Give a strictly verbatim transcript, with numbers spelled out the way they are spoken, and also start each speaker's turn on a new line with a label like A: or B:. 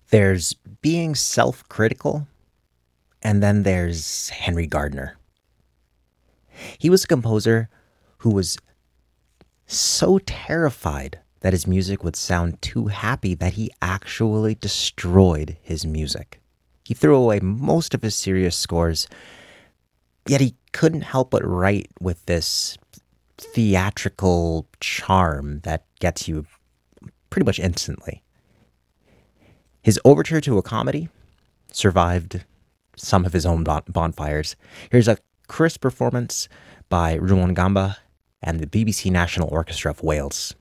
A: There's being self critical, and then there's Henry Gardner. He was a composer who was so terrified that his music would sound too happy that he actually destroyed his music. He threw away most of his serious scores, yet he couldn't help but write with this theatrical charm that gets you pretty much instantly. His overture to a comedy survived some of his own bon- bonfires. Here's a crisp performance by Ruan Gamba and the B B C National Orchestra of Wales.